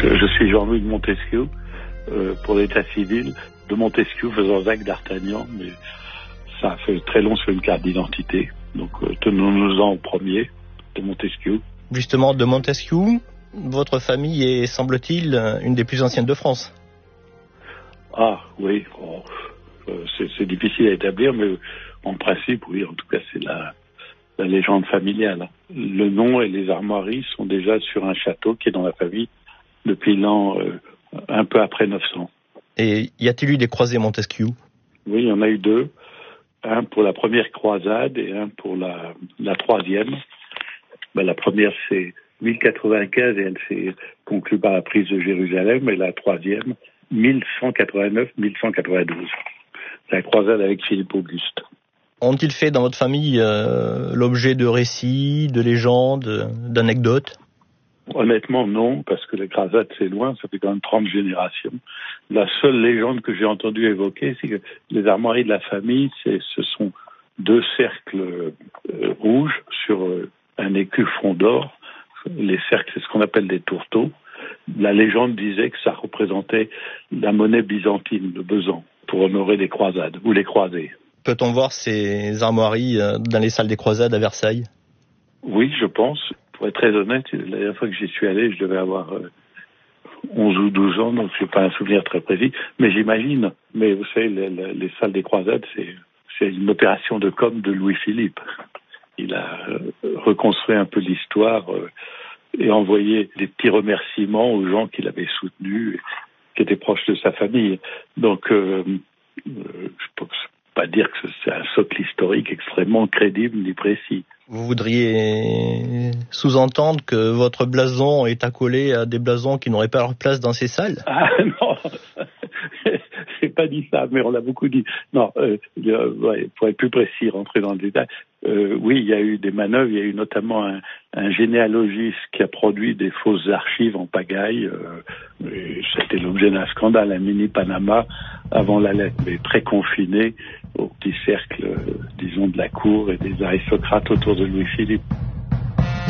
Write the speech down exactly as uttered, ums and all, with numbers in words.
euh, je suis Jean-Louis de Montesquieu, euh, pour l'état civil, de Montesquieu faisant Jacques d'Artagnan, mais ça fait très long sur une carte d'identité. Donc euh, tenons-nous-en au premier, de Montesquieu. Justement, de Montesquieu, votre famille est, semble-t-il, une des plus anciennes de France. Ah oui, oh, euh, c'est, c'est difficile à établir, mais en principe, oui, en tout cas, c'est la, la légende familiale. Le nom et les armoiries sont déjà sur un château qui est dans la famille depuis l'an euh, un peu après neuf cents. Et y a-t-il eu des croisés Montesquieu? Oui, il y en a eu deux. Un pour la première croisade et un pour la, la troisième. Ben, la première, c'est mille quatre-vingt-quinze et elle s'est conclue par la prise de Jérusalem. Et la troisième, mille cent quatre-vingt-neuf mille cent quatre-vingt-douze. C'est la croisade avec Philippe Auguste. Ont-ils fait dans votre famille euh, l'objet de récits, de légendes, d'anecdotes? Honnêtement, non, parce que les croisades, c'est loin, ça fait quand même trente générations. La seule légende que j'ai entendue évoquer, c'est que les armoiries de la famille, c'est, ce sont deux cercles euh, rouges sur euh, un écu fond d'or. Les cercles, c'est ce qu'on appelle des tourteaux. La légende disait que ça représentait la monnaie byzantine, le besan, pour honorer les croisades ou les croisés. Peut-on voir ces armoiries dans les salles des croisades à Versailles? Oui, je pense. Pour être très honnête, la dernière fois que j'y suis allé, je devais avoir euh, onze ou douze ans, donc je n'ai pas un souvenir très précis. Mais j'imagine, mais vous savez, les, les, les salles des croisades, c'est, c'est une opération de com de Louis-Philippe. Il a euh, reconstruit un peu l'histoire euh, et envoyé des petits remerciements aux gens qu'il avait soutenus, qui étaient proches de sa famille. Donc, euh, euh, je peux pas dire que c'est un socle historique extrêmement crédible ni précis. Vous voudriez sous-entendre que votre blason est accolé à des blasons qui n'auraient pas leur place dans ces salles? Ah non, j'ai pas dit ça, mais on l'a beaucoup dit. Non, euh, euh, ouais, pour être plus précis, rentrer dans le détail, euh, oui, il y a eu des manœuvres, il y a eu notamment un, un généalogiste qui a produit des fausses archives en pagaille. Euh, et c'était l'objet d'un scandale, un mini Panama avant la lettre, mais très confiné au petit cercle, euh, disons, de la cour et des aristocrates autour de Louis-Philippe.